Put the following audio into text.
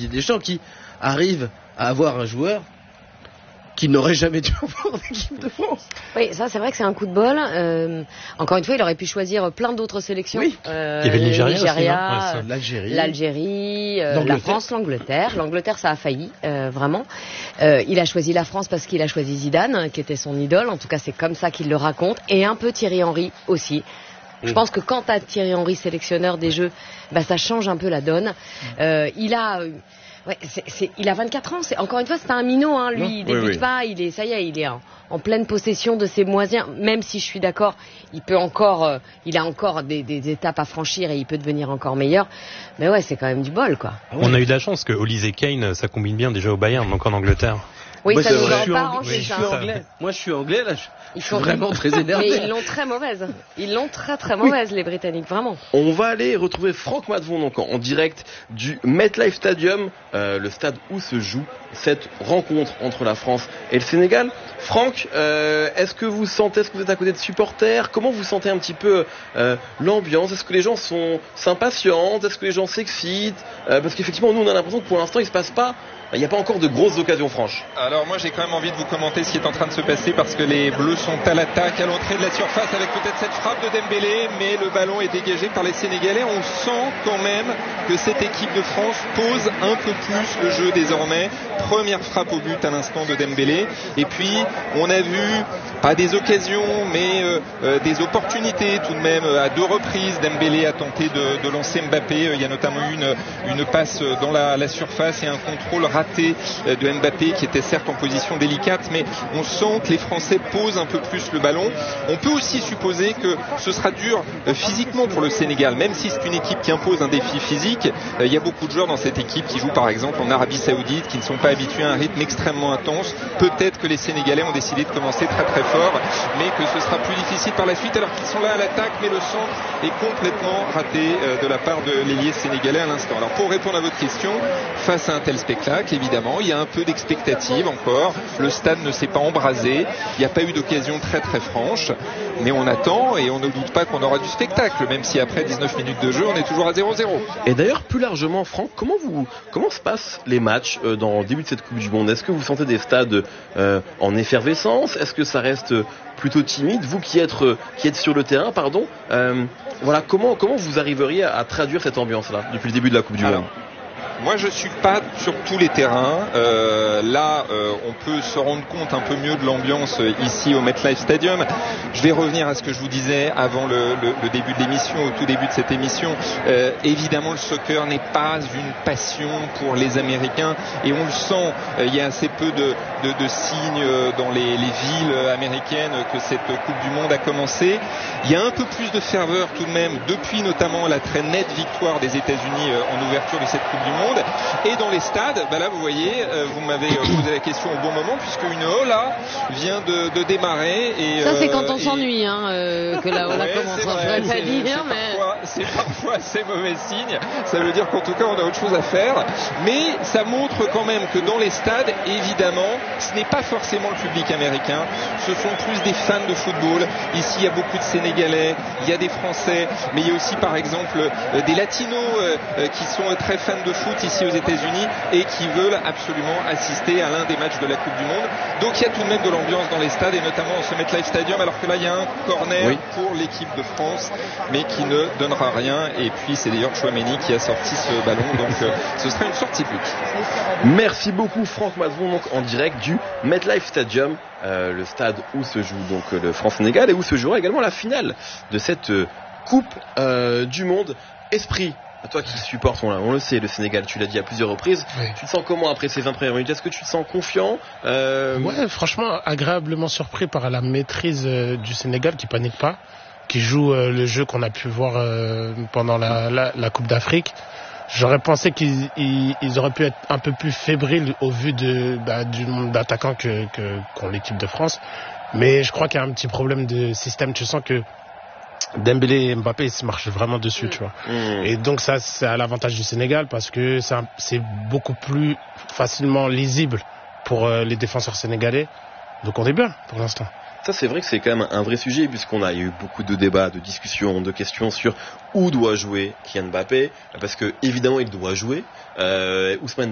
Didier Deschamps qui arrive à avoir un joueur qui n'aurait jamais dû avoir l'équipe de France. Oui, ça c'est vrai que c'est un coup de bol. Encore une fois, il aurait pu choisir plein d'autres sélections. Oui. Il y avait le Nigeria, l'Algérie, la France, l'Angleterre. L'Angleterre, ça a failli, vraiment. Il a choisi la France parce qu'il a choisi Zidane, qui était son idole. En tout cas, c'est comme ça qu'il le raconte. Et un peu Thierry Henry aussi. Je pense que quand t'as Thierry Henry sélectionneur des Jeux, ça change un peu la donne. Il a 24 ans. Encore une fois, c'est un minot, hein. Lui, il débute pas. Il est en pleine possession de ses moyens. Même si je suis d'accord, il a encore des étapes à franchir et il peut devenir encore meilleur. Mais ouais, c'est quand même du bol, quoi. On a eu de la chance que Olise Kane, ça combine bien déjà au Bayern, donc en Angleterre. Oui, ça nous aurait pas arrangé, ça. Moi, je suis anglais, là. Je suis vraiment très énervé. Mais ils l'ont très mauvaise. Ils l'ont très très mauvaise, les Britanniques, vraiment. On va aller retrouver Franck Matvon, donc en direct du MetLife Stadium, le stade où se joue cette rencontre entre la France et le Sénégal. Franck, est-ce que vous êtes à côté de supporters? Comment vous sentez un petit peu l'ambiance? Est-ce que les gens s'impatientent? Est-ce que les gens s'excitent? Parce qu'effectivement, nous, on a l'impression que pour l'instant, il se passe pas. Il n'y a pas encore de grosses occasions franches. Alors moi j'ai quand même envie de vous commenter ce qui est en train de se passer parce que les Bleus sont à l'attaque à l'entrée de la surface avec peut-être cette frappe de Dembélé, mais le ballon est dégagé par les Sénégalais. On sent quand même que cette équipe de France pose un peu plus le jeu désormais. Première frappe au but à l'instant de Dembélé. Et puis on a vu pas des occasions mais des opportunités tout de même à 2 reprises. Dembélé a tenté de lancer Mbappé. Il y a notamment une passe dans la surface et un contrôle raté de Mbappé qui était certes en position délicate, mais on sent que les Français posent un peu plus le ballon. On peut aussi supposer que ce sera dur physiquement pour le Sénégal, même si c'est une équipe qui impose un défi physique. Il y a beaucoup de joueurs dans cette équipe qui jouent par exemple en Arabie Saoudite, qui ne sont pas habitués à un rythme extrêmement intense. Peut-être que les Sénégalais ont décidé de commencer très très fort, mais que ce sera plus difficile par la suite alors qu'ils sont là à l'attaque, mais le centre est complètement raté de la part de l'ailier sénégalais à l'instant. Alors pour répondre à votre question, face à un tel spectacle, évidemment, il y a un peu d'expectative encore. Le stade ne s'est pas embrasé. Il n'y a pas eu d'occasion très très franche. Mais on attend et on ne doute pas qu'on aura du spectacle, même si après 19 minutes de jeu, on est toujours à 0-0. Et d'ailleurs, plus largement, Franck, comment se passent les matchs dans le début de cette Coupe du Monde? Est-ce que vous sentez des stades en effervescence? Est-ce que ça reste plutôt timide? Vous qui êtes sur le terrain, voilà, comment vous arriveriez à traduire cette ambiance-là depuis le début de la Coupe du Monde? Moi je suis pas sur tous les terrains. On peut se rendre compte un peu mieux de l'ambiance ici au MetLife Stadium. Je vais revenir à ce que je vous disais avant le début de l'émission, au tout début de cette émission. Évidemment le soccer n'est pas une passion pour les Américains et on le sent. Il y a assez peu de signes dans les villes américaines que cette Coupe du Monde a commencé. Il y a un peu plus de ferveur tout de même depuis notamment la très nette victoire des États-Unis en ouverture de cette Coupe du Monde. Et dans les stades, là vous voyez, vous m'avez posé la question au bon moment puisque une Ola vient de démarrer. Et, ça c'est quand on s'ennuie, que la Ola commence. À dire, c'est parfois assez mauvais signe. Ça veut dire qu'en tout cas on a autre chose à faire. Mais ça montre quand même que dans les stades, évidemment, ce n'est pas forcément le public américain. Ce sont plus des fans de football. Ici il y a beaucoup de Sénégalais, il y a des Français, mais il y a aussi par exemple des Latinos qui sont très fans de foot ici aux États-Unis et qui veulent absolument assister à l'un des matchs de la Coupe du Monde. Donc il y a tout de même de l'ambiance dans les stades et notamment on se met MetLife Stadium alors que là il y a un corner pour l'équipe de France mais qui ne donnera rien et puis c'est d'ailleurs Chouameni qui a sorti ce ballon donc ce sera une sortie de but. Merci beaucoup Franck Matvon donc en direct du MetLife Stadium, le stade où se joue donc le France-Sénégal et où se jouera également la finale de cette Coupe du Monde. Esprit, toi qui supportes, on le sait, le Sénégal, tu l'as dit à plusieurs reprises, tu te sens comment après ces 20 premières minutes? Est-ce que tu te sens confiant? Ouais, franchement, agréablement surpris par la maîtrise du Sénégal qui panique pas, qui joue le jeu qu'on a pu voir pendant la Coupe d'Afrique. J'aurais pensé qu'ils auraient pu être un peu plus fébriles au vu du nombre d'attaquants qu'ont l'équipe de France. Mais je crois qu'il y a un petit problème de système. Tu sens que Dembélé et Mbappé ils se marchent vraiment dessus, tu vois. Et donc ça c'est à l'avantage du Sénégal parce que c'est beaucoup plus facilement lisible pour les défenseurs sénégalais. Donc on est bien pour l'instant. Ça c'est vrai que c'est quand même un vrai sujet puisqu'il y a eu beaucoup de débats, de discussions, de questions sur où doit jouer Kylian Mbappé parce que évidemment il doit jouer. Ousmane